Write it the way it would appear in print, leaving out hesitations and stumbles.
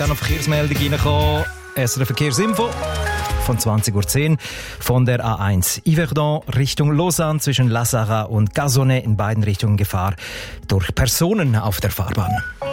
Eine Verkehrsmeldung reingekommen. SRF Verkehrsinfo von 20.10 Uhr von der A1 Yverdon Richtung Lausanne zwischen La Sarraz und Gazonnet in beiden Richtungen Gefahr durch Personen auf der Fahrbahn.